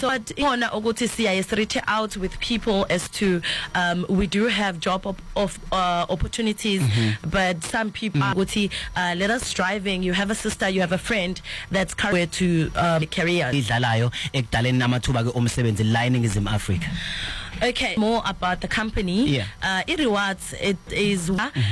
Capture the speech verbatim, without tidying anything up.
So Ihona ukuthi siya reach out with people as to um we do have job op- of uh, opportunities, mm-hmm. but some people ukuthi mm-hmm. uh, let us driving. You have a sister, you have a friend that's current to um, career. Idlalayo ekudaleni namathuba ke omsebenzi la eNingizimu Afrika. Okay, more about the company. Yeah. Uh, it rewards it is.